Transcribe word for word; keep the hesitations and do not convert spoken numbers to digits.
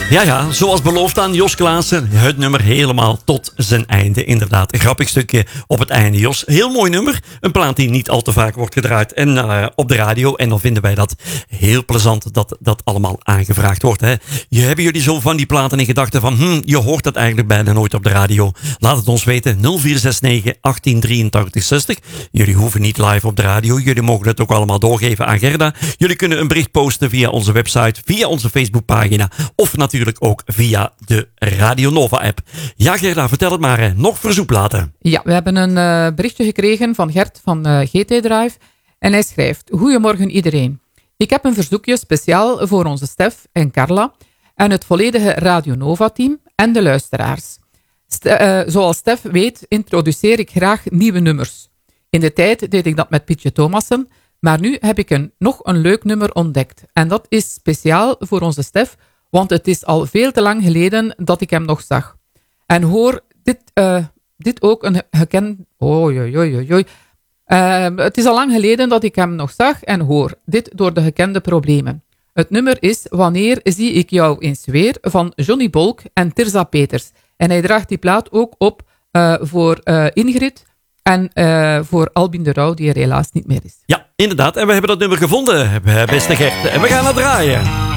Ja, ja, zoals beloofd aan Jos Klaassen. Het nummer helemaal tot zijn einde. Inderdaad, een grappig stukje op het einde, Jos. Heel mooi nummer. Een plaat die niet al te vaak wordt gedraaid en, uh, op de radio. En dan vinden wij dat heel plezant dat dat allemaal aangevraagd wordt. Hè. Je, hebben jullie zo van die platen in gedachten van... Hm, je hoort dat eigenlijk bijna nooit op de radio. Laat het ons weten. nul vier zes negen, achttien drieëntachtig, zestig. Jullie hoeven niet live op de radio. Jullie mogen het ook allemaal doorgeven aan Gerda. Jullie kunnen een bericht posten via onze website, via onze Facebookpagina of natuurlijk ook via de Radio Nova app. Ja, Gerda, vertel het maar. Hè. Nog verzoekplaten. Ja, we hebben een uh, berichtje gekregen van Gert van uh, G T Drive. En hij schrijft: Goedemorgen iedereen. Ik heb een verzoekje speciaal voor onze Stef en Carla en het volledige Radio Nova team en de luisteraars. St- uh, zoals Stef weet, introduceer ik graag nieuwe nummers. In de tijd deed ik dat met Pietje Thomassen, maar nu heb ik een, nog een leuk nummer ontdekt. En dat is speciaal voor onze Stef, want het is al veel te lang geleden dat ik hem nog zag. En hoor dit, uh, dit ook een gekend... Oei, oei, oei, oei. Uh, het is al lang geleden dat ik hem nog zag en hoor. Dit door de gekende problemen. Het nummer is Wanneer zie ik jou eens weer van Johnny Bolk en Tirza Peters. En hij draagt die plaat ook op uh, voor uh, Ingrid en uh, voor Albin de Rauw, die er helaas niet meer is. Ja, inderdaad. En we hebben dat nummer gevonden, beste Gert. En we gaan het draaien.